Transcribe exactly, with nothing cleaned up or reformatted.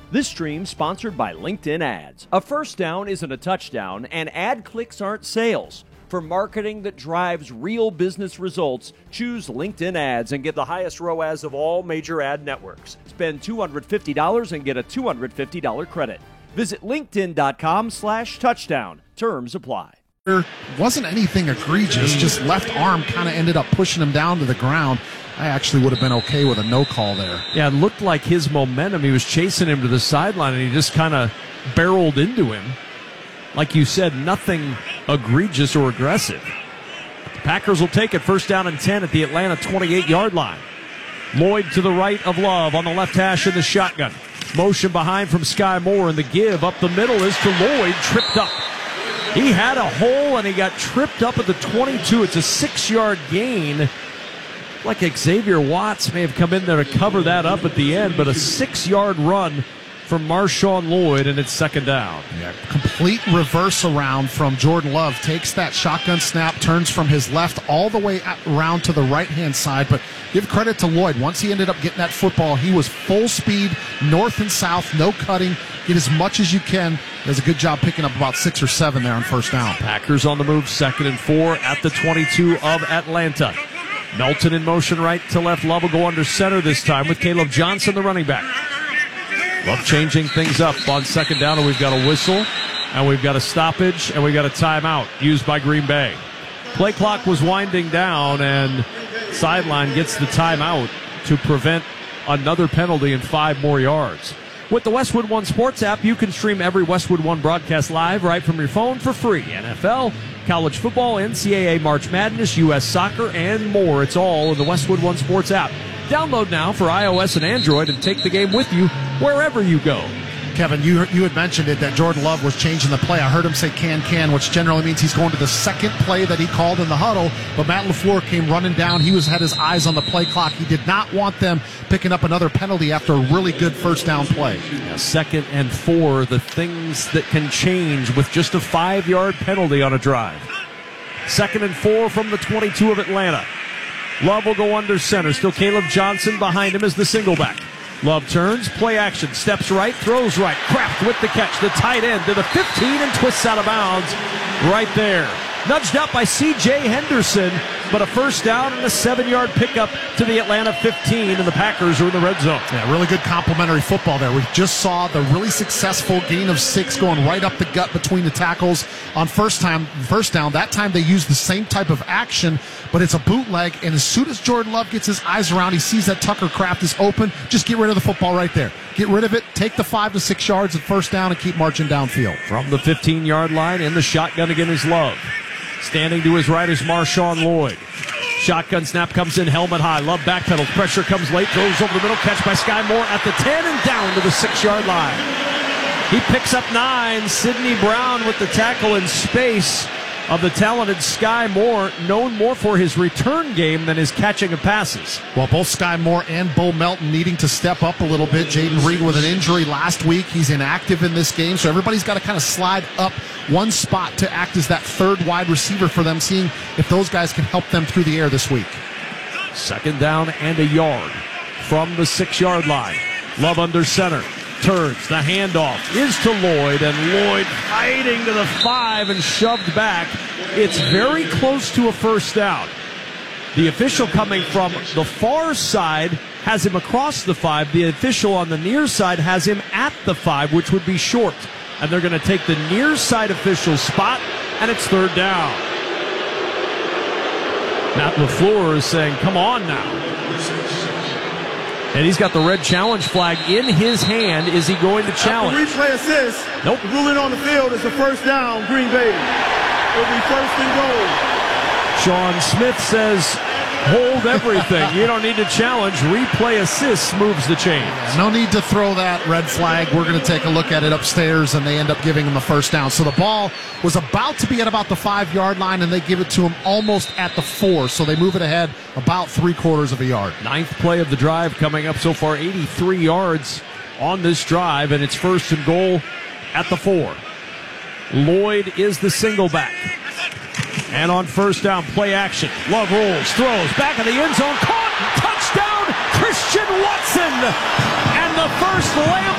This stream sponsored by LinkedIn Ads. A first down isn't a touchdown, and ad clicks aren't sales. For marketing that drives real business results, choose LinkedIn Ads and get the highest R O A S of all major ad networks. Spend two hundred fifty dollars and get a two hundred fifty dollars credit. Visit linkedin.com slash touchdown. Terms apply. There wasn't anything egregious, just left arm kind of ended up pushing him down to the ground. I actually would have been okay with a no call there. Yeah, it looked like his momentum, he was chasing him to the sideline, and he just kind of barreled into him. Like you said, nothing egregious or aggressive. The Packers will take it first down and ten at the Atlanta twenty-eight-yard line. Lloyd to the right of Love on the left hash in the shotgun. Motion behind from Sky Moore, and the give up the middle is to Lloyd, tripped up. He had a hole, and he got tripped up at the twenty-two. It's a six-yard gain. Like Xavier Watts may have come in there to cover that up at the end, but a six-yard run from Marshawn Lloyd, and it's second down. Yeah, complete reverse around from Jordan Love. Takes that shotgun snap, turns from his left all the way around to the right-hand side. But give credit to Lloyd. Once he ended up getting that football, he was full speed, north and south, no cutting. Get as much as you can. Does a good job picking up about six or seven there on first down. Packers on the move, second and four at the twenty-two of Atlanta. Melton in motion right to left. Love will go under center this time with Caleb Johnson, the running back. Love changing things up on second down, and we've got a whistle, and we've got a stoppage, and we've got a timeout used by Green Bay. Play clock was winding down, and sideline gets the timeout to prevent another penalty and five more yards. With the Westwood One Sports app, you can stream every Westwood One broadcast live right from your phone for free. N F L, college football, N C double A March Madness, U S Soccer, and more. It's all in the Westwood One Sports app. Download now for iOS and Android and take the game with you wherever you go. Kevin, you you had mentioned it that Jordan Love was changing the play. I heard him say can, can, which generally means he's going to the second play that he called in the huddle. But Matt LaFleur came running down. He was had his eyes on the play clock. He did not want them picking up another penalty after a really good first down play. Yeah, second and four, the things that can change with just a five-yard penalty on a drive. Second and four from the twenty-two of Atlanta. Love will go under center. Still Caleb Johnson behind him as the single back. Love turns, play action, steps right, throws right. Kraft with the catch, the tight end to the fifteen and twists out of bounds right there. Nudged out by C J Henderson, but a first down and a seven-yard pickup to the Atlanta fifteen, and the Packers are in the red zone. Yeah, really good complimentary football there. We just saw the really successful gain of six going right up the gut between the tackles on first time, first down. That time they used the same type of action, but it's a bootleg, and as soon as Jordan Love gets his eyes around, he sees that Tucker Kraft is open, just get rid of the football right there. Get rid of it, take the five to six yards at first down, and keep marching downfield. From the fifteen-yard line, in the shotgun again is Love. Standing to his right is Marshawn Lloyd. Shotgun snap comes in, helmet high. Love backpedals. Pressure comes late. Throws over the middle. Catch by Sky Moore at the ten and down to the six-yard line. He picks up nine. Sidney Brown with the tackle in space of the talented Sky Moore, known more for his return game than his catching of passes. Well, both Sky Moore and Bo Melton needing to step up a little bit. Jaden Reed with an injury last week. He's inactive in this game, so everybody's got to kind of slide up one spot to act as that third wide receiver for them, seeing if those guys can help them through the air this week. Second down and a yard from the six-yard line. Love under center. Turns. The handoff is to Lloyd, and Lloyd fighting to the five and shoved back. It's very close to a first down. The official coming from the far side has him across the five. The official on the near side has him at the five, which would be short. And they're going to take the near side official's spot, and it's third down. Matt LaFleur is saying, come on now. And he's got the red challenge flag in his hand. Is he going to challenge? After replay assist. Nope. The ruling on the field is a first down, Green Bay. It'll be first and goal. Sean Smith says, hold everything. You don't need to challenge. Replay assist moves the chains. Yeah, no need to throw that red flag. We're going to take a look at it upstairs, and they end up giving him the first down. So the ball was about to be at about the five-yard line, and they give it to him almost at the four. So they move it ahead about three-quarters of a yard. Ninth play of the drive coming up so far, eighty-three yards on this drive, and it's first and goal at the four. Lloyd is the single back. And on first down, play action. Love rolls, throws, back of the end zone, caught, touchdown, Christian Watson! And the first layup